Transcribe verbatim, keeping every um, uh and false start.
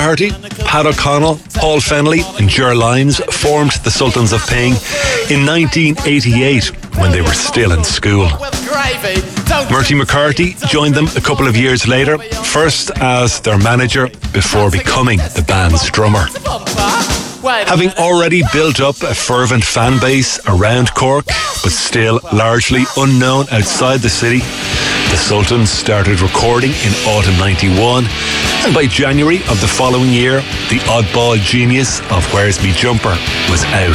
Doherty, Pat O'Connell, Paul Fennelly and Ger Lyons formed the Sultans of Ping in nineteen eighty-eight when they were still in school. Murty McCarthy joined them a couple of years later, first as their manager before becoming the band's drummer. Having already built up a fervent fan base around Cork, but still largely unknown outside the city, the Sultans started recording in autumn ninety-one, and by January of the following year, the oddball genius of Where's Me Jumper was out.